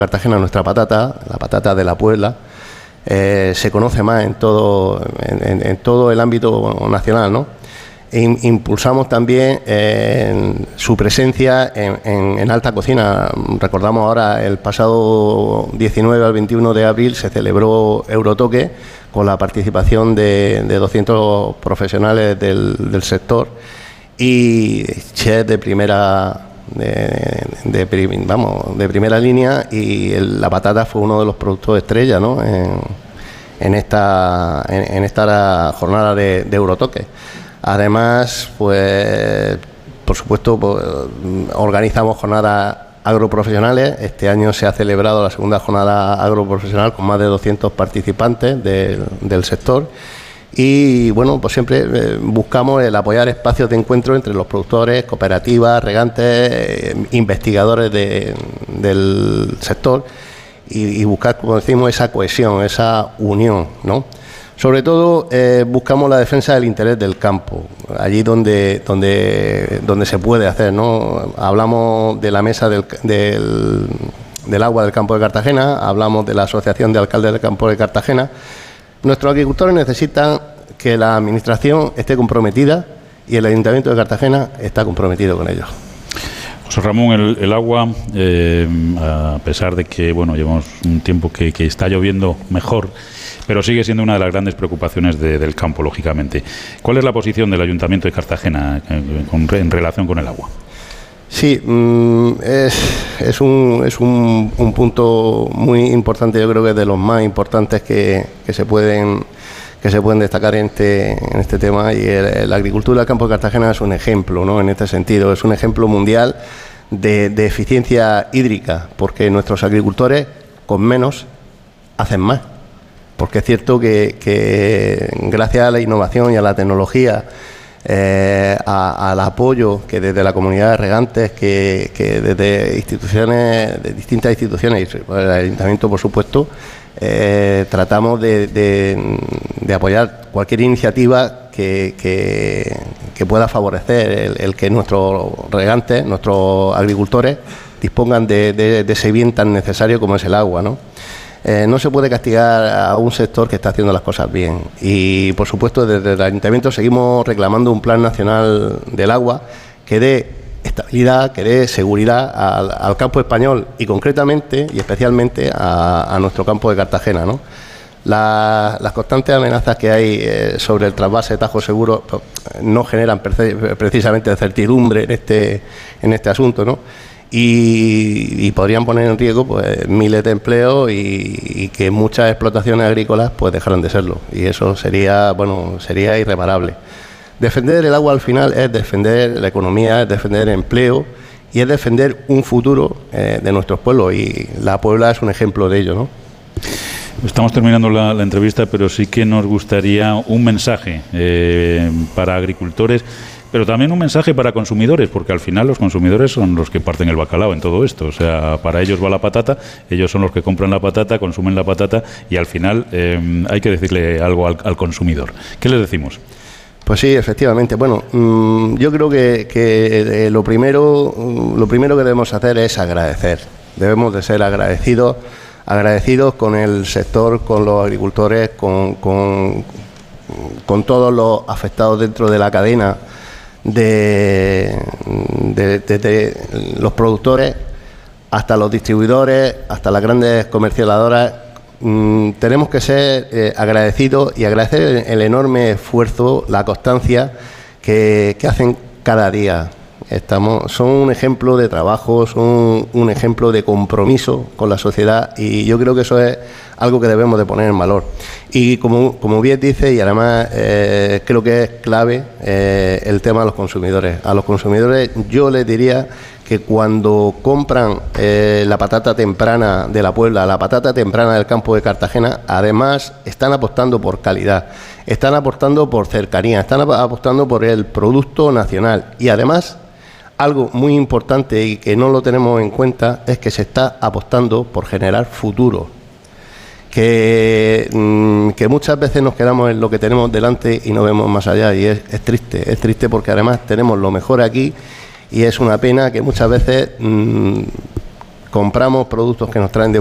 Cartagena, nuestra patata, la patata de la Puebla, se conoce más en todo el ámbito nacional, ¿no? Impulsamos también su presencia en alta cocina. Recordamos ahora, el pasado 19 al 21 de abril se celebró Eurotoque con la participación de 200 profesionales del sector y chefs de primera línea, y la patata fue uno de los productos estrella, ¿no? en esta jornada de Eurotoque. Además, pues por supuesto, pues, organizamos jornadas agroprofesionales. Este año se ha celebrado la segunda jornada agroprofesional con más de 200 participantes del sector. Y bueno, pues siempre buscamos el apoyar espacios de encuentro entre los productores, cooperativas, regantes, investigadores del sector y buscar, como decimos, esa cohesión, esa unión, ¿no? Sobre todo buscamos la defensa del interés del campo, allí donde se puede hacer, ¿no? Hablamos de la mesa del agua del campo de Cartagena, hablamos de la Asociación de Alcaldes del Campo de Cartagena. Nuestros agricultores necesitan que la Administración esté comprometida y el Ayuntamiento de Cartagena está comprometido con ellos. José Ramón, el agua, a pesar de que bueno, llevamos un tiempo que está lloviendo mejor, pero sigue siendo una de las grandes preocupaciones del campo, lógicamente. ¿Cuál es la posición del Ayuntamiento de Cartagena en relación con el agua? Sí, es un punto muy importante, yo creo que es de los más importantes que se pueden destacar en este tema, y la agricultura del campo de Cartagena es un ejemplo, ¿no? En este sentido, es un ejemplo mundial de eficiencia hídrica, porque nuestros agricultores con menos hacen más, porque es cierto que gracias a la innovación y a la tecnología, al apoyo que desde la comunidad de regantes, que desde distintas instituciones y el Ayuntamiento, por supuesto, tratamos de apoyar cualquier iniciativa que pueda favorecer el que nuestros regantes, nuestros agricultores, dispongan de ese bien tan necesario como es el agua, ¿no? No se puede castigar a un sector que está haciendo las cosas bien, y por supuesto desde el Ayuntamiento seguimos reclamando un plan nacional del agua que dé estabilidad, que dé seguridad al campo español y concretamente y especialmente a nuestro campo de Cartagena, ¿no? Las constantes amenazas que hay sobre el trasvase de Tajo Seguro pues, no generan precisamente certidumbre en este asunto, ¿no? Y podrían poner en riesgo pues miles de empleos y que muchas explotaciones agrícolas pues dejaran de serlo, y eso sería irreparable. Defender el agua al final es defender la economía, es defender el empleo y es defender un futuro de nuestros pueblos, y la Puebla es un ejemplo de ello, ¿no? Estamos terminando la entrevista, pero sí que nos gustaría un mensaje para agricultores, pero también un mensaje para consumidores, porque al final los consumidores son los que parten el bacalao en todo esto. O sea, para ellos va la patata, ellos son los que compran la patata, consumen la patata, y al final hay que decirle algo al consumidor. ¿Qué les decimos? Pues sí, efectivamente. Bueno, yo creo que lo primero que debemos hacer es agradecer. Debemos de ser agradecidos con el sector, con los agricultores, con todos los afectados dentro de la cadena, desde los productores hasta los distribuidores, hasta las grandes comercializadoras. Tenemos que ser agradecidos y agradecer el enorme esfuerzo, la constancia que hacen cada día. Son un ejemplo de trabajo, son un ejemplo de compromiso con la sociedad, y yo creo que eso es algo que debemos de poner en valor. Y como bien dice, y además creo que es clave el tema de los consumidores. A los consumidores yo les diría que cuando compran la patata temprana de la Puebla, la patata temprana del campo de Cartagena, además están apostando por calidad, están apostando por cercanía, están apostando por el producto nacional, y además algo muy importante y que no lo tenemos en cuenta es que se está apostando por generar futuro. Que muchas veces nos quedamos en lo que tenemos delante y no vemos más allá, y es triste porque además tenemos lo mejor aquí, y es una pena que muchas veces compramos productos que nos traen de